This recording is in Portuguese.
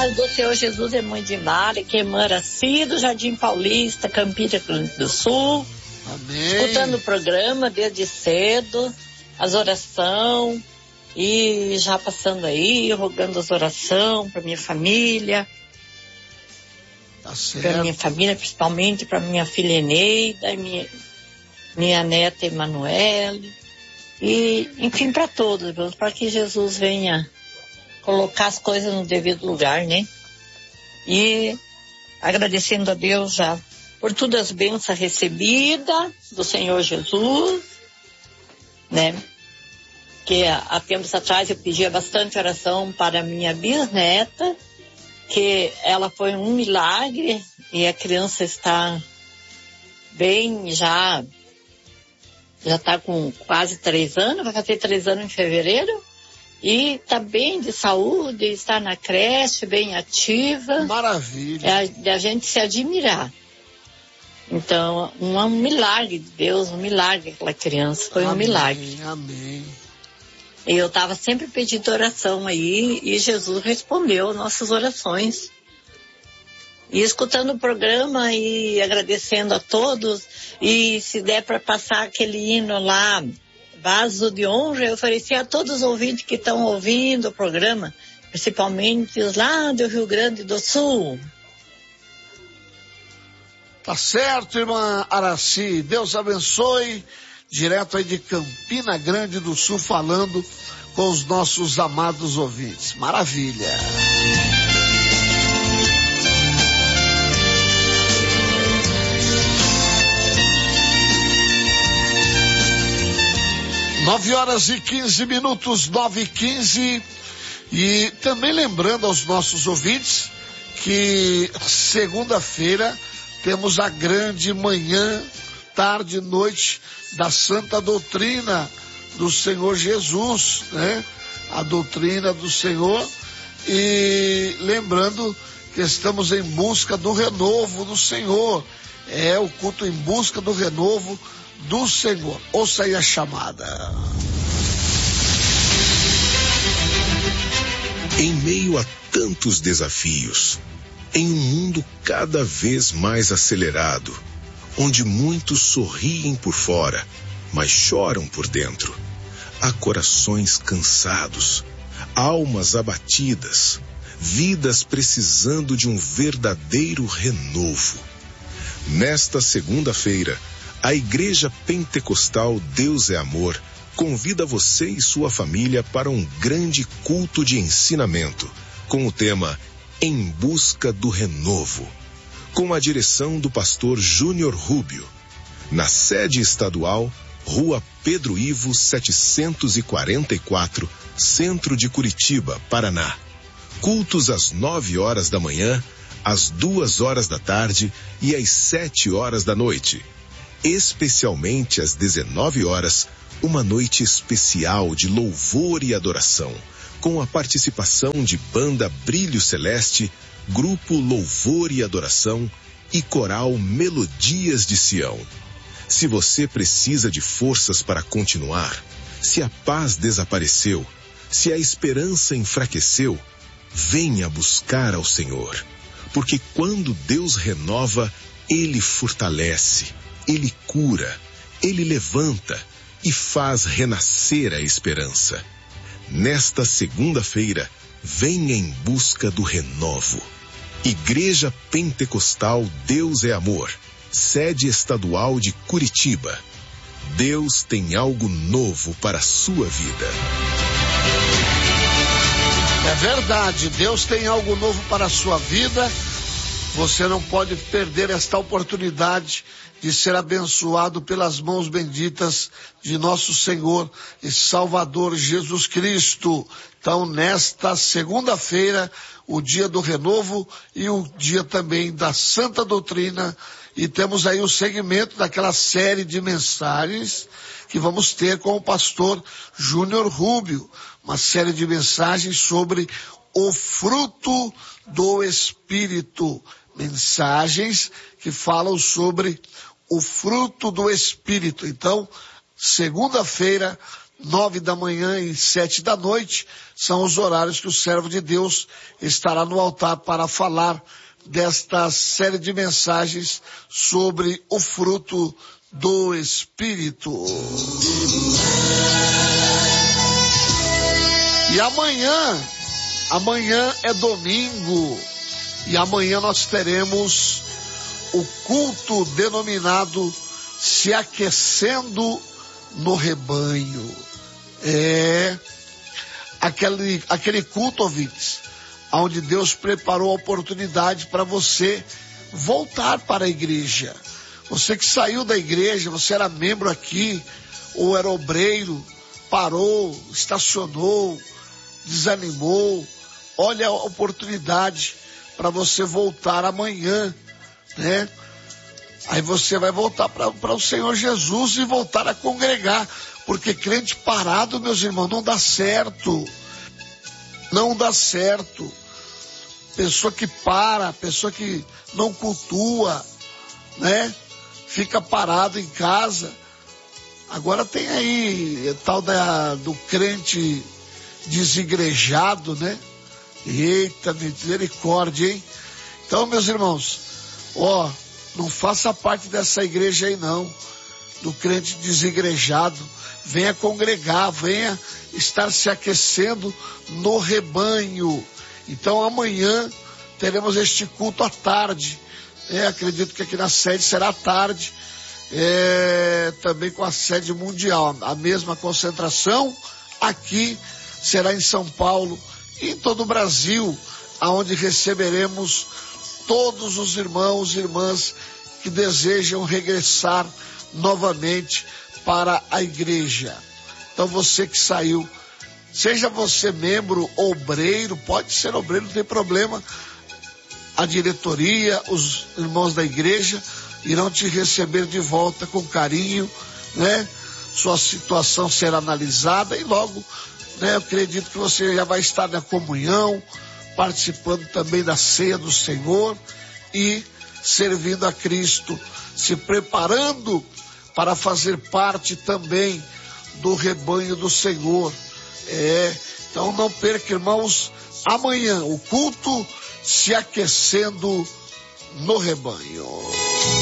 paz do Senhor Jesus é muito demais, que Maraci do Jardim Paulista, Campinas, Rio Grande do Sul. Amém. Escutando o programa desde cedo, as orações, e já passando aí, rogando as orações para minha família. Tá certo. Para minha família, principalmente para minha filha Eneida, minha neta Emanuele. E, enfim, para todos, para que Jesus venha colocar as coisas no devido lugar, né? E agradecendo a Deus já por todas as bênçãos recebidas do Senhor Jesus, né? Que há tempos atrás eu pedia bastante oração para minha bisneta, que ela foi um milagre e a criança está bem já está com quase 3 anos, vai fazer 3 anos em fevereiro, e está bem de saúde, está na creche, bem ativa. Maravilha. É a gente se admirar. Então, um milagre de Deus, um milagre aquela criança, foi um milagre. Amém. E eu estava sempre pedindo oração aí, e Jesus respondeu nossas orações. E escutando o programa e agradecendo a todos, e se der para passar aquele hino lá, Vaso de Honra, eu ofereci a todos os ouvintes que estão ouvindo o programa, principalmente os lá do Rio Grande do Sul. Tá certo, irmã Araci. Deus abençoe. Direto aí de Campina Grande do Sul, falando com os nossos amados ouvintes. Maravilha. Nove horas e 15 minutos, 9h15. E também lembrando aos nossos ouvintes que segunda-feira temos a grande manhã, tarde e noite da Santa Doutrina do Senhor Jesus, né? A doutrina do Senhor. E lembrando que estamos em busca do renovo do Senhor. É o culto em busca do renovo do Senhor. Ouça aí a chamada. Em meio a tantos desafios, em um mundo cada vez mais acelerado, onde muitos sorriem por fora, mas choram por dentro, há corações cansados, almas abatidas, vidas precisando de um verdadeiro renovo. Nesta segunda-feira, a Igreja Pentecostal Deus é Amor convida você e sua família para um grande culto de ensinamento, com o tema Em Busca do Renovo, com a direção do pastor Júnior Rubio, na sede estadual, Rua Pedro Ivo 744, Centro de Curitiba, Paraná. Cultos às 9 horas da manhã, às 2 horas da tarde e às 7 horas da noite. Especialmente às 19 horas, uma noite especial de louvor e adoração, com a participação de Banda Brilho Celeste, Grupo Louvor e Adoração e Coral Melodias de Sião. Se você precisa de forças para continuar, se a paz desapareceu, se a esperança enfraqueceu, venha buscar ao Senhor, porque quando Deus renova, Ele fortalece, Ele cura, Ele levanta e faz renascer a esperança. Nesta segunda-feira, venha em busca do renovo. Igreja Pentecostal Deus é Amor, sede estadual de Curitiba. Deus tem algo novo para a sua vida. É verdade, Deus tem algo novo para a sua vida. Você não pode perder esta oportunidade de ser abençoado pelas mãos benditas de nosso Senhor e Salvador Jesus Cristo. Então, nesta segunda-feira, o dia do renovo e o dia também da Santa Doutrina, e temos aí o segmento daquela série de mensagens que vamos ter com o pastor Júnior Rubio, uma série de mensagens sobre o fruto do Espírito, mensagens que falam sobre o fruto do Espírito. Então, segunda-feira 9 da manhã e 7 da noite, são os horários que o servo de Deus estará no altar para falar desta série de mensagens sobre o fruto do Espírito. E amanhã é domingo, e amanhã nós teremos o culto denominado Se Aquecendo no Rebanho. É aquele culto, ouvintes, onde Deus preparou a oportunidade para você voltar para a igreja. Você que saiu da igreja, você era membro aqui, ou era obreiro, parou, estacionou, desanimou. Olha a oportunidade para você voltar amanhã, né? Aí você vai voltar para o Senhor Jesus e voltar a congregar, porque crente parado, meus irmãos, não dá certo. Não dá certo. Pessoa que para, pessoa que não cultua, né? Fica parado em casa. Agora tem aí tal do crente desigrejado, né? Eita, misericórdia, hein? Então, meus irmãos, não faça parte dessa igreja aí não, do crente desigrejado. Venha congregar, venha estar se aquecendo no rebanho. Então amanhã teremos este culto à tarde. Acredito que aqui na sede será à tarde, também com a sede mundial. A mesma concentração aqui será em São Paulo e em todo o Brasil, aonde receberemos todos os irmãos e irmãs que desejam regressar novamente para a igreja. Então você que saiu, seja você membro, obreiro, pode ser obreiro, não tem problema. A diretoria, os irmãos da igreja irão te receber de volta com carinho, né? Sua situação será analisada e logo, né, eu acredito que você já vai estar na comunhão, participando também da ceia do Senhor e servindo a Cristo, se preparando para fazer parte também do rebanho do Senhor. Então não perca, irmãos, amanhã o culto Se Aquecendo no Rebanho.